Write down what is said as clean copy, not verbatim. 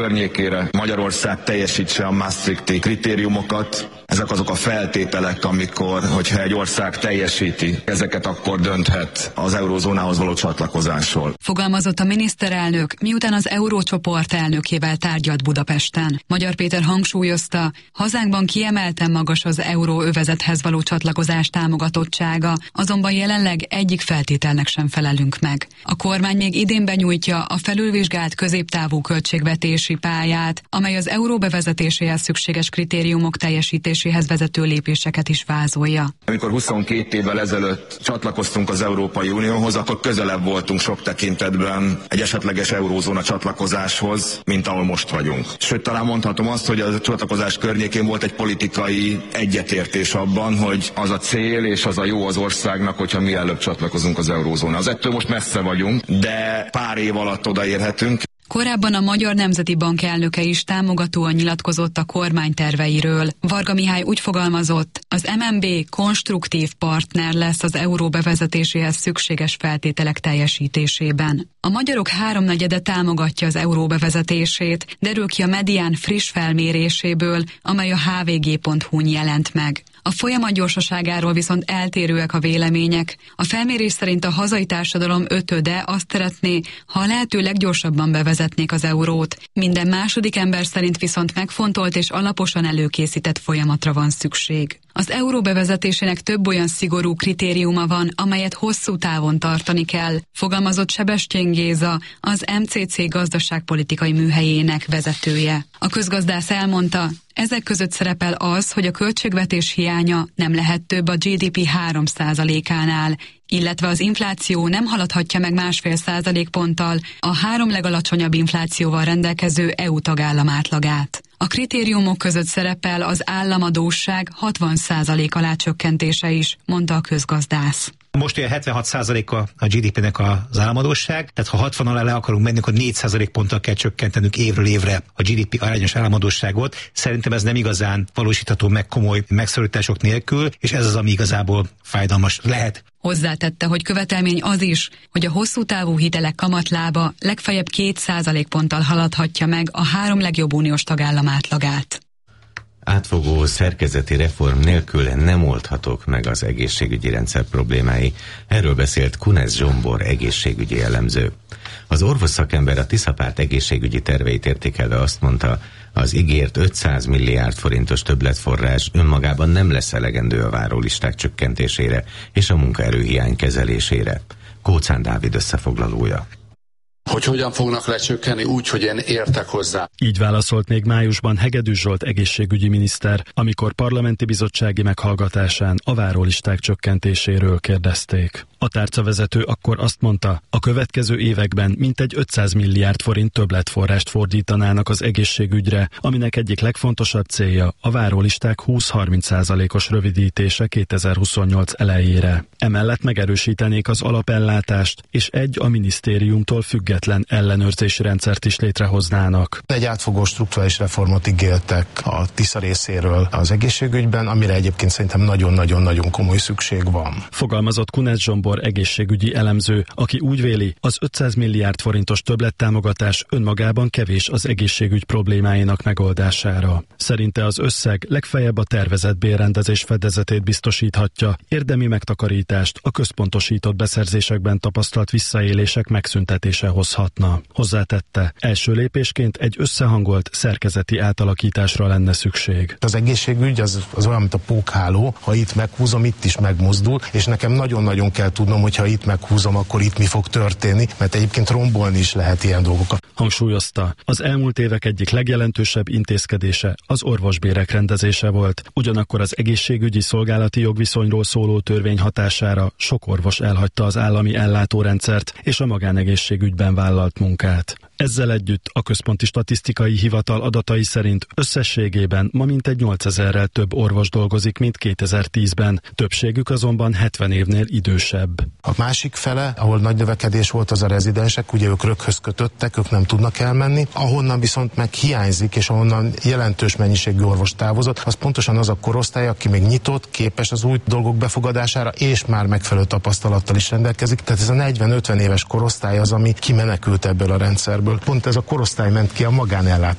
környékére Magyarország teljesítse a Maastrichti kritériumokat. Ezek azok a feltételek, hogyha egy ország teljesíti ezeket, akkor dönthet az eurózónához való csatlakozásról. Fogalmazott a miniszterelnök, miután az eurócsoport elnökével tárgyalt Budapesten. Magyar Péter hangsúlyozta, hazánkban kiemelten magas az euróövezethez való csatlakozás támogatottsága, azonban jelenleg egyik feltételnek sem felelünk meg. A kormány még idén benyújtja a felülvizsgált középtávú költségvetési pályát, amely az euró bevezetéséhez szükséges kritériumok teljesítéséhez vezető lépéseket is vázolja. Amikor 22 évvel ezelőtt csatlakoztunk az Európai Unióhoz, akkor közelebb voltunk sok tekintetben egy esetleges eurózóna csatlakozáshoz, mint ahol most vagyunk. Sőt, talán mondhatom azt, hogy a csatlakozás környékén volt egy politikai egyetértés abban, hogy az a cél és az a jó az országnak, hogyha mielőbb csatlakozunk az eurózónához. Ettől most messze vagyunk, de pár év alatt odaérhetünk. Korábban a Magyar Nemzeti Bank elnöke is támogatóan nyilatkozott a kormány terveiről. Varga Mihály úgy fogalmazott, az MNB konstruktív partner lesz az euró bevezetéséhez szükséges feltételek teljesítésében. A magyarok 3/4 támogatja az euró bevezetését, derül ki a Medián friss felméréséből, amely a hvg.hu-n jelent meg. A folyamat gyorsaságáról viszont eltérőek a vélemények. A felmérés szerint a hazai társadalom 1/5 azt szeretné, ha a lehető leggyorsabban bevezetnék az eurót. Minden második ember szerint viszont megfontolt és alaposan előkészített folyamatra van szükség. Az euró bevezetésének több olyan szigorú kritériuma van, amelyet hosszú távon tartani kell, fogalmazott Sebestyén Géza, az MCC gazdaságpolitikai műhelyének vezetője. A közgazdász elmondta, ezek között szerepel az, hogy a költségvetés hiánya nem lehet több a GDP 3%-ánál, illetve az infláció nem haladhatja meg 1,5%-ponttal a 3 legalacsonyabb inflációval rendelkező EU tagállam átlagát. A kritériumok között szerepel az államadósság 60% alá csökkentése is, mondta a közgazdász. Most ugye 76%-a a GDP-nek az államadósság, tehát ha 60 alá le akarunk menni, akkor 4%-ponttal kell csökkentenünk évről évre a GDP arányos államadósságot. Szerintem ez nem igazán valósítható meg komoly megszorítások nélkül, és ez az, ami igazából fájdalmas lehet. Hozzátette, hogy követelmény az is, hogy a hosszú távú hitelek kamatlába legfeljebb 2%-ponttal haladhatja meg a 3 legjobb uniós tagállam átlagát. Átfogó szerkezeti reform nélkül nem oldhatók meg az egészségügyi rendszer problémái. Erről beszélt Kunesz Zsombor egészségügyi elemző. Az orvosszakember a Tiszapárt egészségügyi terveit értékelve azt mondta, az ígért 500 milliárd forintos többletforrás önmagában nem lesz elegendő a várólisták csökkentésére és a munkaerőhiány kezelésére. Kóczán Dávid összefoglalója. Hogy hogyan fognak lecsökkenni úgy, hogy én értek hozzá. Így válaszolt még májusban Hegedűs Zsolt egészségügyi miniszter, amikor parlamenti bizottsági meghallgatásán a várólisták csökkentéséről kérdezték. A tárcavezető akkor azt mondta, a következő években mintegy 500 milliárd forint többletforrást fordítanának az egészségügyre, aminek egyik legfontosabb célja a várólisták 20-30%-os rövidítése 2028 elejére. Emellett megerősítenék az alapellátást, és a minisztériumtól független ellenőrzési rendszert is létrehoznának. Egy átfogó strukturális reformot ígértek a Tisza részéről az egészségügyben, amire egyébként szerintem nagyon-nagyon-nagyon komoly szükség van. Fogalmazott Kunesz Zsombor egészségügyi elemző, aki úgy véli, az 500 milliárd forintos többlettámogatás önmagában kevés az egészségügy problémáinak megoldására. Szerinte az összeg legfeljebb a tervezett bérrendezés fedezetét biztosíthatja, érdemi megtakarítást a központosított beszerzésekben tapasztalt visszaélések megszüntetése hozhatna. Hozzátette, első lépésként egy összehangolt szerkezeti átalakításra lenne szükség. Az egészségügy az olyan, mint a pókháló, ha itt meghúzom, itt is megmozdul, és nekem nagyon-nagyon kell tudnom, hogy ha itt meghúzom, akkor itt mi fog történni, mert egyébként rombolni is lehet ilyen dolgokat. Hangsúlyozta, az elmúlt évek egyik legjelentősebb intézkedése az orvosbérek rendezése volt. Ugyanakkor az egészségügyi szolgálati jogviszonyról szóló törvény hatására sok orvos elhagyta az állami ellátórendszert és a magánegészségügyben vállalt munkát. Ezzel együtt a Központi Statisztikai Hivatal adatai szerint összességében ma mintegy 8000-rel több orvos dolgozik, mint 2010-ben. Többségük azonban 70 évnél idősebb. A másik fele, ahol nagy növekedés volt, az a rezidensek, ugye ők röghöz kötöttek, ők nem tudnak elmenni. Ahonnan viszont meg hiányzik, és ahonnan jelentős mennyiségű orvos távozott, az pontosan az a korosztály, aki még nyitott, képes az új dolgok befogadására, és már megfelelő tapasztalattal is rendelkezik. Tehát ez a 40-50 éves korosztály az, ami kimenekült ebből a rendszerből. Pont ez a korosztály ment ki a magánellátásba.